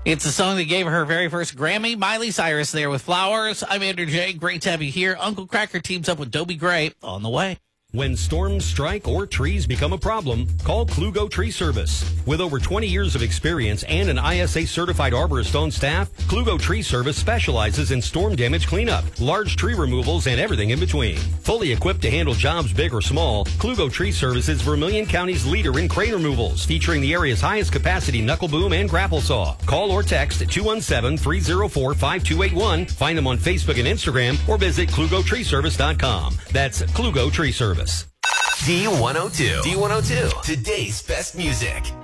It's the song that gave her very first Grammy. Miley Cyrus there with Flowers. I'm Andrew J. Great to have you here. Uncle Cracker teams up with Dobie Gray on the way. When storms strike or trees become a problem, call Klugo Tree Service. With over 20 years of experience and an ISA-certified arborist on staff, Klugo Tree Service specializes in storm damage cleanup, large tree removals, and everything in between. Fully equipped to handle jobs big or small, Klugo Tree Service is Vermilion County's leader in crane removals, featuring the area's highest capacity knuckle boom and grapple saw. Call or text 217-304-5281. Find them on Facebook and Instagram, or visit KlugoTreeService.com. That's Klugo Tree Service. D102. D102. Today's best music.